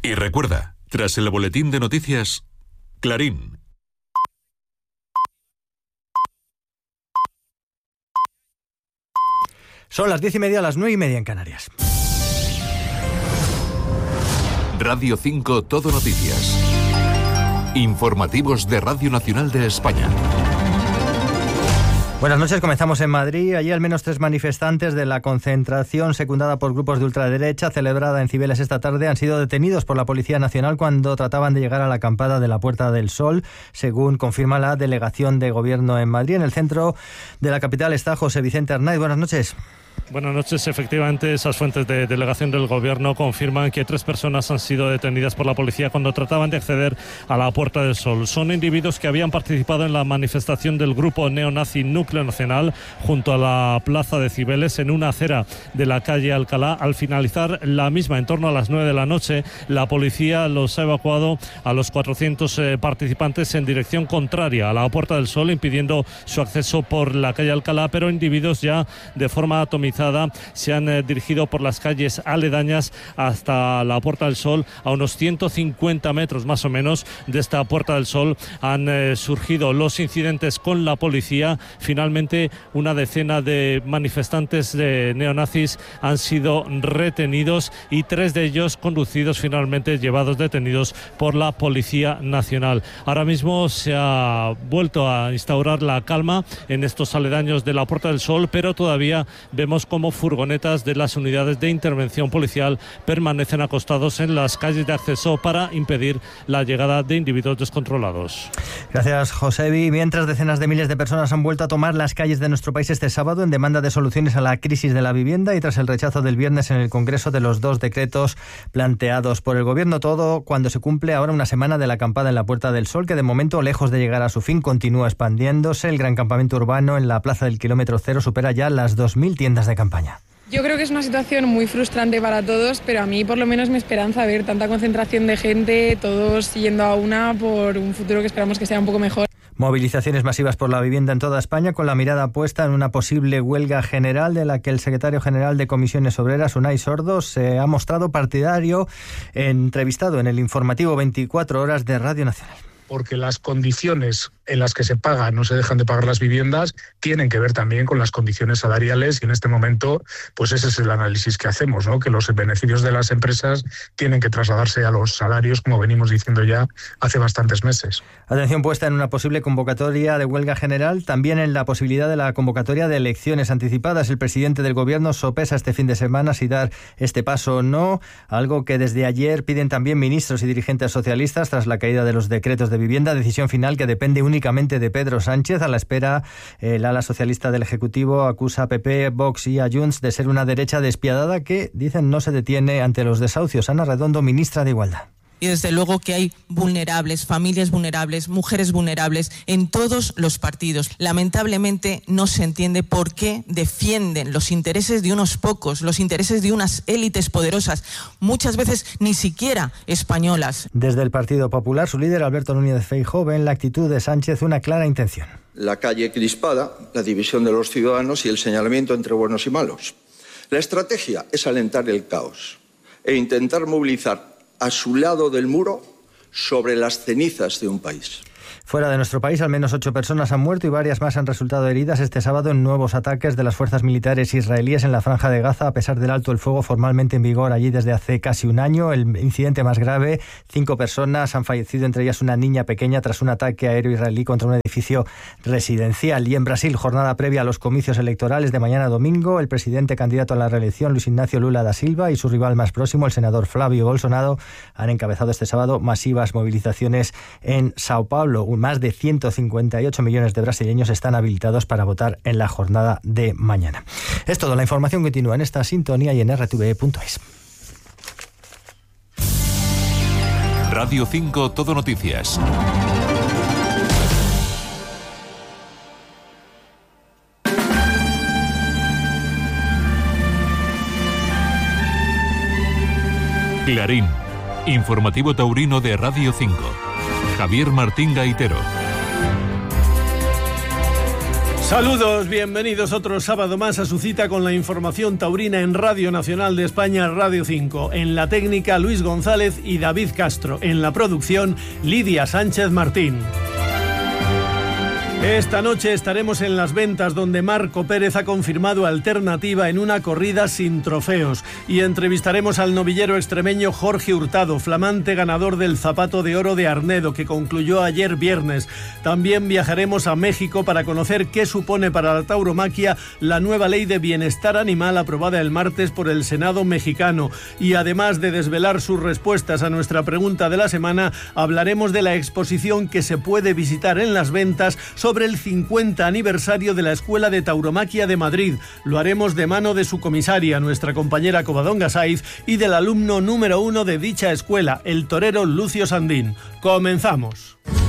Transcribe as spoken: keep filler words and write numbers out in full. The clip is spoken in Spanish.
Y recuerda, tras el boletín de noticias, Clarín. Son las diez y media, las nueve y media en Canarias. Radio cinco Todo Noticias. Informativos de Radio Nacional de España. Buenas noches, comenzamos en Madrid. Allí al menos tres manifestantes de la concentración secundada por grupos de ultraderecha celebrada en Cibeles esta tarde han sido detenidos por la Policía Nacional cuando trataban de llegar a la acampada de la Puerta del Sol, según confirma la Delegación de Gobierno en Madrid. En el centro de la capital está José Vicente Arnaiz. Buenas noches. Buenas noches. Efectivamente, esas fuentes de delegación del Gobierno confirman que tres personas han sido detenidas por la policía cuando trataban de acceder a la Puerta del Sol. Son individuos que habían participado en la manifestación del grupo neonazi Núcleo Nacional junto a la plaza de Cibeles en una acera de la calle Alcalá. Al finalizar la misma, en torno a las nueve de la noche, la policía los ha evacuado a los cuatrocientos eh, participantes en dirección contraria a la Puerta del Sol, impidiendo su acceso por la calle Alcalá, pero individuos ya de forma atomizada se han eh, dirigido por las calles aledañas hasta la Puerta del Sol. A unos ciento cincuenta metros más o menos de esta Puerta del Sol han eh, surgido los incidentes con la policía. Finalmente, una decena de manifestantes de neonazis han sido retenidos y tres de ellos conducidos, finalmente llevados detenidos por la Policía Nacional. Ahora mismo se ha vuelto a instaurar la calma en estos aledaños de la Puerta del Sol, pero todavía vemos como furgonetas de las unidades de intervención policial permanecen acostados en las calles de acceso para impedir la llegada de individuos descontrolados. Gracias, Josebi. Mientras decenas de miles de personas han vuelto a tomar las calles de nuestro país este sábado en demanda de soluciones a la crisis de la vivienda y tras el rechazo del viernes en el Congreso de los dos decretos planteados por el Gobierno, todo cuando se cumple ahora una semana de la acampada en la Puerta del Sol, que de momento, lejos de llegar a su fin, continúa expandiéndose. El gran campamento urbano en la Plaza del Kilómetro Cero supera ya las dos mil tiendas de campaña. Yo creo que es una situación muy frustrante para todos, pero a mí por lo menos me esperanza ver tanta concentración de gente, todos yendo a una por un futuro que esperamos que sea un poco mejor. Movilizaciones masivas por la vivienda en toda España, con la mirada puesta en una posible huelga general de la que el secretario general de Comisiones Obreras, Unai Sordo, se ha mostrado partidario, entrevistado en el informativo veinticuatro horas de Radio Nacional. Porque las condiciones en las que se pagan, no se dejan de pagar las viviendas, tienen que ver también con las condiciones salariales y en este momento, pues ese es el análisis que hacemos, ¿no? Que los beneficios de las empresas tienen que trasladarse a los salarios, como venimos diciendo ya hace bastantes meses. Atención puesta en una posible convocatoria de huelga general, también en la posibilidad de la convocatoria de elecciones anticipadas. El presidente del Gobierno sopesa este fin de semana si dar este paso o no, algo que desde ayer piden también ministros y dirigentes socialistas tras la caída de los decretos de vivienda, decisión final que depende únicamente de Pedro Sánchez. A la espera, el ala socialista del Ejecutivo acusa a P P, Vox y a Junts de ser una derecha despiadada que, dicen, no se detiene ante los desahucios. Ana Redondo, ministra de Igualdad. Y desde luego que hay vulnerables, familias vulnerables, mujeres vulnerables en todos los partidos. Lamentablemente no se entiende por qué defienden los intereses de unos pocos, los intereses de unas élites poderosas, muchas veces ni siquiera españolas. Desde el Partido Popular, su líder Alberto Núñez Feijóo ve en la actitud de Sánchez una clara intención. La calle crispada, la división de los ciudadanos y el señalamiento entre buenos y malos. La estrategia es alentar el caos e intentar movilizar a su lado del muro sobre las cenizas de un país. Fuera de nuestro país, al menos ocho personas han muerto y varias más han resultado heridas este sábado en nuevos ataques de las fuerzas militares israelíes en la Franja de Gaza, a pesar del alto el fuego formalmente en vigor allí desde hace casi un año. El incidente más grave, cinco personas han fallecido, entre ellas una niña pequeña, tras un ataque aéreo israelí contra un edificio residencial. Y en Brasil, jornada previa a los comicios electorales de mañana domingo, el presidente candidato a la reelección, Luis Ignacio Lula da Silva, y su rival más próximo, el senador Flávio Bolsonaro, han encabezado este sábado masivas movilizaciones en Sao Paulo. Más de ciento cincuenta y ocho millones de brasileños están habilitados para votar en la jornada de mañana. Es todo. La información continúa en esta sintonía y en r t v e punto es. Radio cinco Todo Noticias. Clarín, informativo taurino de Radio cinco. Javier Martín Gaitero. Saludos, bienvenidos otro sábado más a su cita con la información taurina en Radio Nacional de España, Radio cinco. En la técnica, Luis González y David Castro. En la producción, Lidia Sánchez Martín. Esta noche estaremos en Las Ventas, donde Marco Pérez ha confirmado alternativa en una corrida sin trofeos, y entrevistaremos al novillero extremeño Jorge Hurtado, flamante ganador del Zapato de Oro de Arnedo, que concluyó ayer viernes. También viajaremos a México para conocer qué supone para la tauromaquia la nueva ley de bienestar animal aprobada el martes por el Senado mexicano, y además de desvelar sus respuestas a nuestra pregunta de la semana, hablaremos de la exposición que se puede visitar en Las Ventas sobre sobre el cincuenta aniversario de la Escuela de Tauromaquia de Madrid. Lo haremos de mano de su comisaria, nuestra compañera Covadonga Saiz, y del alumno número uno de dicha escuela, el torero Lucio Sandín. ¡Comenzamos!